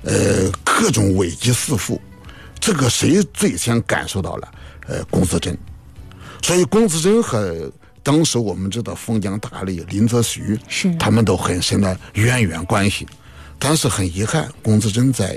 各种危机四伏，这个谁最先感受到了？龚自珍。所以龚自珍和当时我们知道封疆大吏林则徐他们都很深的渊源关系。但是很遗憾，龚自珍在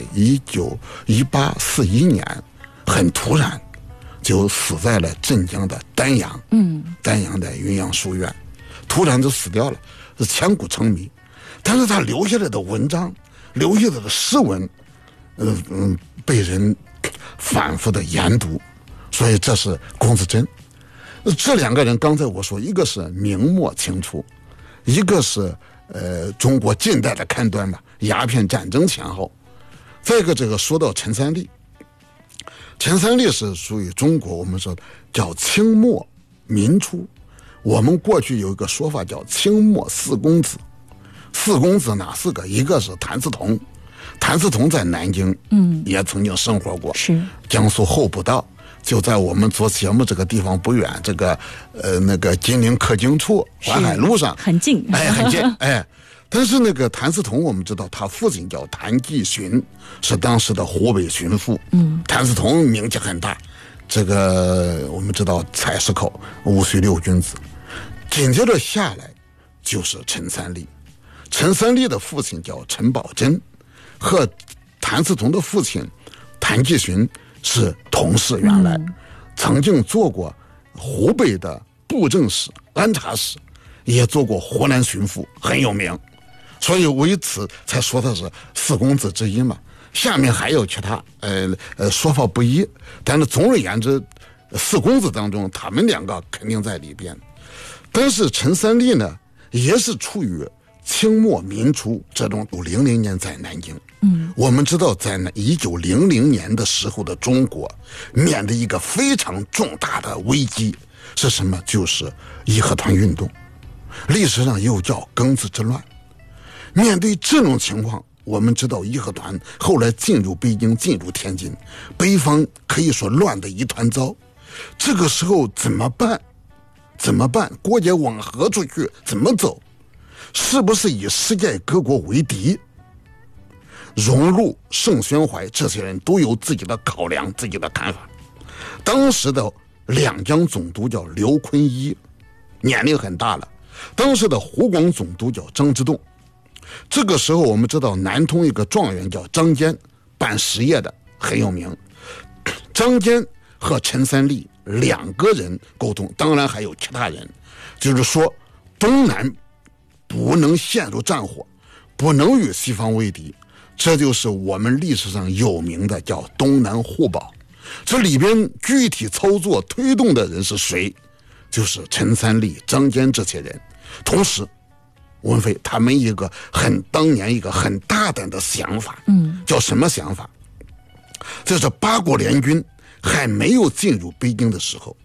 1841年很突然就死在了镇江的丹阳，丹阳的云阳书院，突然就死掉了，是千古成谜。但是他留下来的文章，留下来的诗文，被人反复的研读，所以这是龚自珍。这两个人刚才我说，一个是明末清初，一个是中国近代的开端吧，鸦片战争前后。再一个这个说到陈三立，陈三立是属于中国我们说叫清末民初，我们过去有一个说法叫清末四公子。四公子哪四个？一个是谭嗣同，谭嗣同在南京也曾经生活过，是江苏候补道，就在我们做节目这个地方不远，这个那个金陵客经处淮海路上， 很近， 很近，但是那个谭嗣同，我们知道他父亲叫谭继洵，是当时的湖北巡抚。谭嗣同名气很大，这个我们知道采石口戊戌六君子。紧接着下来就是陈三立，陈三立的父亲叫陈宝箴，和谭嗣同的父亲谭继洵是同事，原来曾经做过湖北的布政使、安察使，也做过湖南巡抚，很有名。所以为此才说他是四公子之一嘛。下面还有其他说法不一，但是总而言之，四公子当中他们两个肯定在里边。但是陈三立呢，也是处于清末民初这种50年在南京。我们知道在1900年的时候的中国面对一个非常重大的危机是什么？就是义和团运动，历史上又叫庚子之乱。面对这种情况，我们知道义和团后来进入北京，进入天津，北方可以说乱得一团糟。这个时候怎么办？国家往何处去？怎么走？是不是以世界各国为敌？荣禄、盛宣怀这些人都有自己的考量，自己的看法。当时的两江总督叫刘坤一，年龄很大了。当时的湖广总督叫张之洞。这个时候我们知道南通一个状元叫张坚，办实业的很有名。张坚和陈三立两个人沟通，当然还有其他人，就是说东南不能陷入战火，不能与西方为敌，这就是我们历史上有名的叫东南互保。这里边具体操作推动的人是谁？就是陈三立、张坚这些人。同时文飞他们当年一个很大胆的想法，叫什么想法？就是八国联军还没有进入北京的时候，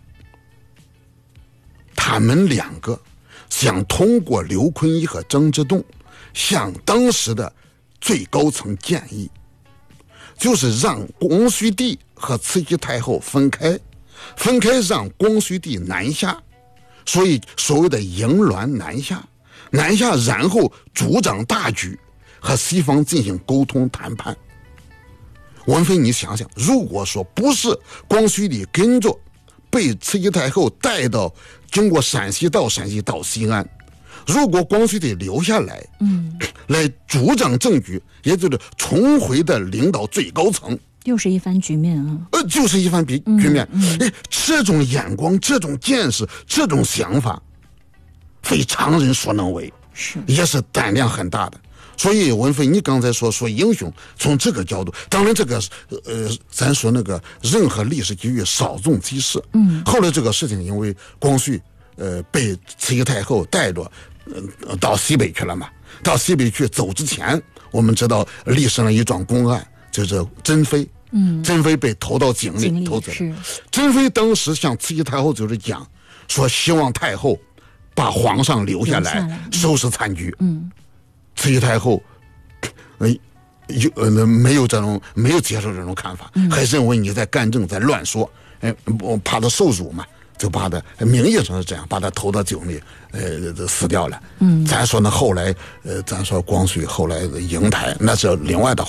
他们两个想通过刘坤一和张之洞向当时的最高层建议，就是让光绪帝和慈禧太后分开，让光绪帝南下，所以所谓的迎銮南下，然后主掌大局，和西方进行沟通谈判。文飞，你想想，如果说不是光绪帝跟着被慈禧太后带到经过陕西到西安，如果光绪帝留下来，来主掌政局，也就是重回的领导最高层， 又是一番局面啊！ 就是一番局面。这种眼光、这种见识、这种想法，非常人所能为，也是胆量很大的。所以文飞，你刚才说英雄，从这个角度，当然这个咱说那个任何历史机遇稍纵即逝。后来这个事情因为光绪被慈禧太后带着到西北去了嘛，到西北去走之前，我们知道历史上一桩公案，就是珍妃。珍妃被投到井里投死了。珍妃当时向慈禧太后就是讲说，希望太后把皇上留下来收拾残局。慈禧太后没有接受这种看法，还认为你在干政，在乱说。我怕他受辱嘛，就把他名义上是这样，把他投到井里，死掉了。咱说呢，后来咱说光绪后来的瀛台，那是另外的话。